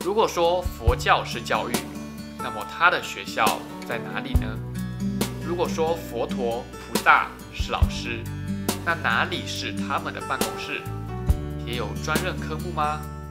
如果说佛教是教育，那么他的学校在哪里呢？如果说佛陀、菩萨是老师，那哪里是他们的办公室？也有专任科目吗？